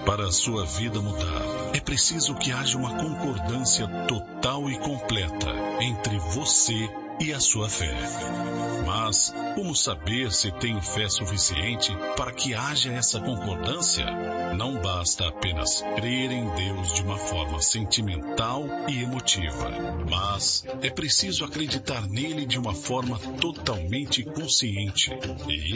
Para a sua vida mudar, é preciso que haja uma concordância total e completa entre você e a sua fé. Mas como saber se tenho fé suficiente para que haja essa concordância? Não basta apenas crer em Deus de uma forma sentimental e emotiva, mas é preciso acreditar nele de uma forma totalmente consciente. E